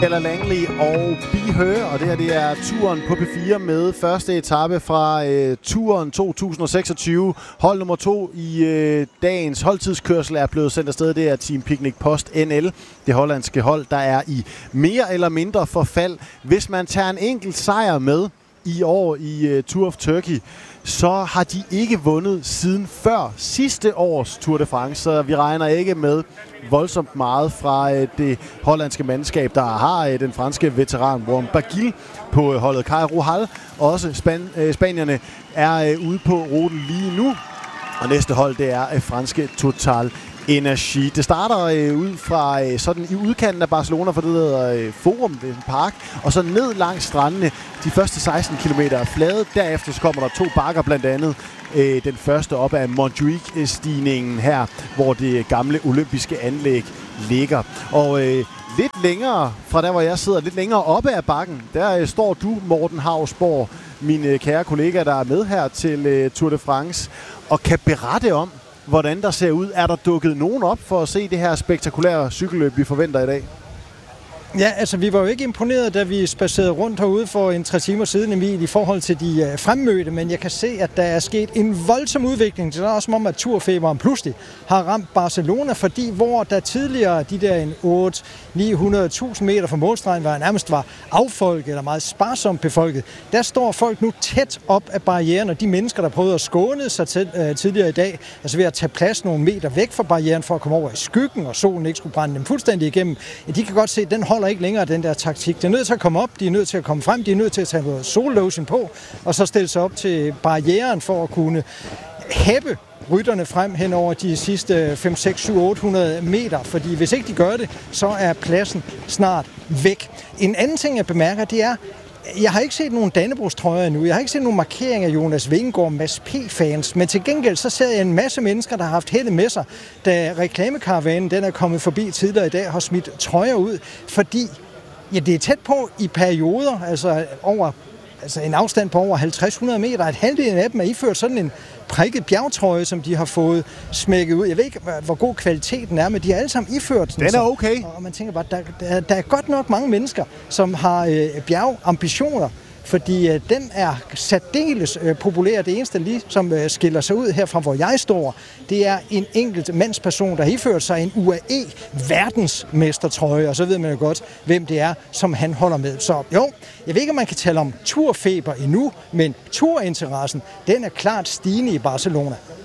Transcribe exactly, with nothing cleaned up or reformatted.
Ella Langley og Be Her, og det her det er turen på P fire med første etape fra øh, turen to tusind seksogtyve. Hold nummer to i øh, dagens holdtidskørsel er blevet sendt afsted. Det er Team Picnic Post N L, det hollandske hold, der er i mere eller mindre forfald. Hvis man tager en enkelt sejr med i år i øh, Tour of Turkey, så har de ikke vundet siden før sidste års Tour de France, så vi regner ikke med voldsomt meget fra øh, det hollandske mandskab, der har øh, den franske veteran Warren Barguil på øh, holdet. Kai Rohal, også span- øh, spanierne, er øh, ude på ruten lige nu, og næste hold det er øh, franske Total Energi. Det starter øh, ud fra øh, sådan i udkanten af Barcelona, for det hedder øh, Forum, det er en park, og så ned langs strandene. De første seksten kilometer er flade. Derefter så kommer der to bakker, blandt andet øh, den første op af Montjuic-stigningen her, hvor det gamle olympiske anlæg ligger. Og øh, lidt længere fra der, hvor jeg sidder, lidt længere oppe af bakken, der øh, står du, Morten Hausborg, min øh, kære kollega, der er med her til øh, Tour de France, og kan berette om, hvordan der ser ud. Er der dukket nogen op for at se det her spektakulære cykelløb, vi forventer i dag? Ja, altså vi var jo ikke imponeret, da vi spacerede rundt herude for en tre timer siden, Emil, i forhold til de uh, fremmødte, men jeg kan se, at der er sket en voldsom udvikling. Det er også som om, at turfeberen pludselig har ramt Barcelona, fordi hvor der tidligere de der en otte til ni hundrede tusind meter fra målstregen var nærmest var affolket eller meget sparsomt befolket, der står folk nu tæt op af barrieren, og de mennesker, der prøvede at skåne sig til, uh, tidligere i dag, altså ved at tage plads nogle meter væk fra barrieren for at komme over i skyggen, og solen ikke skulle brænde dem fuldstændig igennem, de kan godt se, at den holder ikke længere, den der taktik. De er nødt til at komme op, de er nødt til at komme frem, de er nødt til at tage noget sollotion på, og så stille sig op til barrieren for at kunne hæppe rytterne frem hen over de sidste fem, seks, syv, otte hundrede meter, fordi hvis ikke de gør det, så er pladsen snart væk. En anden ting, jeg bemærker, det er, jeg har ikke set nogen Dannebrogstrøjer endnu. Jeg har ikke set nogen markering af Jonas Vingegaard med Mads P-fans, men til gengæld så ser jeg en masse mennesker, der har haft heldet med sig, da reklamekaravanen den er kommet forbi tidligere i dag, har smidt trøjer ud, fordi ja, det er tæt på i perioder, altså over altså en afstand på over halvtreds hundrede meter, at halvdelen af dem er iført sådan en prikket bjergtrøje, som de har fået smækket ud. Jeg ved ikke, hvor god kvaliteten er, men de har alle sammen iført sådan. Den er okay. Og man tænker bare, der, der, der er godt nok mange mennesker, som har øh, bjergambitioner, fordi øh, den er særdeles øh, populær. Det eneste lige, som øh, skiller sig ud herfra, hvor jeg står, det er en enkelt mandsperson, der har iført sig en U A E verdensmestertrøje, og så ved man jo godt, hvem det er, som han holder med. Så jo, jeg ved ikke, om man kan tale om turfeber endnu, men turinteressen, den er klart stigende i Barcelona.